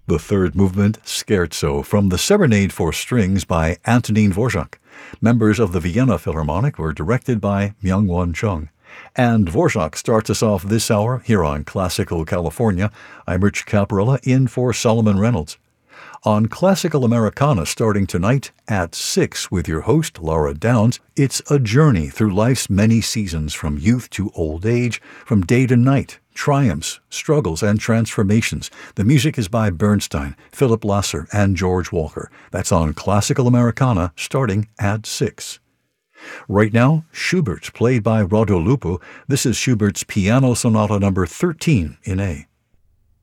The third movement, Scherzo, from the Serenade for Strings by Antonín Dvorak. Members of the Vienna Philharmonic were directed by Myung-Won Chung. And Dvorak starts us off this hour here on Classical California. I'm Rich Caparella, in for Solomon Reynolds. On Classical Americana starting tonight at 6 with your host, Laura Downs, it's a journey through life's many seasons from youth to old age, from day to night, triumphs, struggles, and transformations. The music is by Bernstein, Philip Lasser, and George Walker. That's on Classical Americana starting at 6. Right now, Schubert, played by Rodolfo. This is Schubert's Piano Sonata number 13 in A.